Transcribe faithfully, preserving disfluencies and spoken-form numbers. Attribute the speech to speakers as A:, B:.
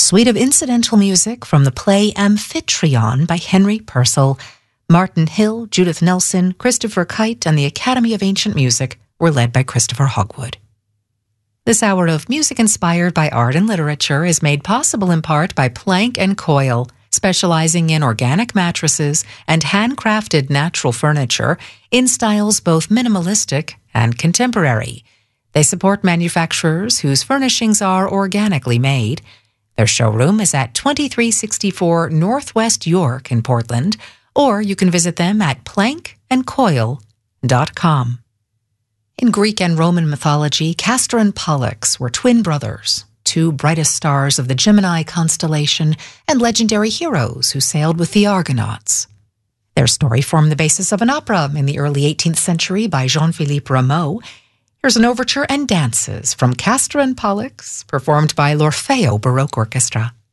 A: suite of incidental music from the play Amphitryon by Henry Purcell. Martin Hill, Judith Nelson, Christopher Kite, and the Academy of Ancient Music were led by Christopher Hogwood. This hour of music inspired by art and literature is made possible in part by Plank and Coil, specializing in organic mattresses and handcrafted natural furniture in styles both minimalistic and contemporary. They support manufacturers whose furnishings are organically made. Their showroom is at twenty-three sixty-four Northwest York in Portland, or you can visit them at plank and coil dot com. In Greek and Roman mythology, Castor and Pollux were twin brothers, two brightest stars of the Gemini constellation and legendary heroes who sailed with the Argonauts. Their story formed the basis of an opera in the early eighteenth century by Jean-Philippe Rameau. Here's an overture and dances from Castor and Pollux, performed by l'Orfeo Baroque Orchestra.